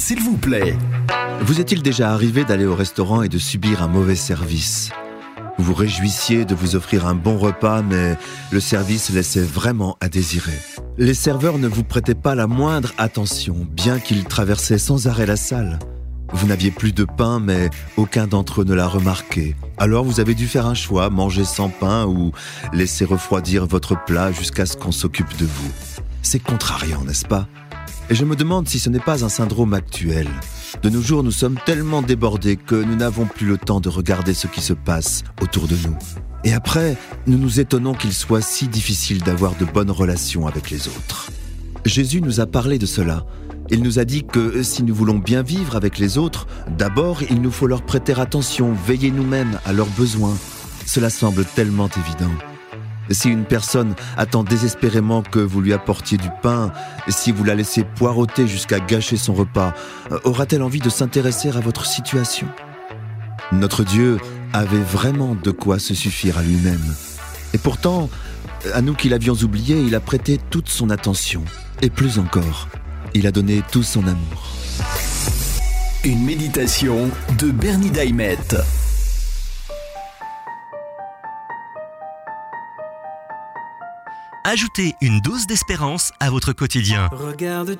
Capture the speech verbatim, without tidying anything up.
s'il vous plaît. Vous est-il déjà arrivé d'aller au restaurant et de subir un mauvais service ? Vous vous réjouissiez de vous offrir un bon repas, mais le service laissait vraiment à désirer. Les serveurs ne vous prêtaient pas la moindre attention, bien qu'ils traversaient sans arrêt la salle. Vous n'aviez plus de pain, mais aucun d'entre eux ne l'a remarqué. Alors vous avez dû faire un choix, manger sans pain ou laisser refroidir votre plat jusqu'à ce qu'on s'occupe de vous. C'est contrariant, n'est-ce pas ? Et je me demande si ce n'est pas un syndrome actuel. De nos jours, nous sommes tellement débordés que nous n'avons plus le temps de regarder ce qui se passe autour de nous. Et après, nous nous étonnons qu'il soit si difficile d'avoir de bonnes relations avec les autres. Jésus nous a parlé de cela. Il nous a dit que si nous voulons bien vivre avec les autres, d'abord, il nous faut leur prêter attention, veiller nous-mêmes à leurs besoins. Cela semble tellement évident. Si une personne attend désespérément que vous lui apportiez du pain, si vous la laissez poireauter jusqu'à gâcher son repas, aura-t-elle envie de s'intéresser à votre situation ? Notre Dieu avait vraiment de quoi se suffire à lui-même. Et pourtant, à nous qui l'avions oublié, il a prêté toute son attention. Et plus encore, il a donné tout son amour. Une méditation de Bernie Daimet. Ajoutez une dose d'espérance à votre quotidien. Regarde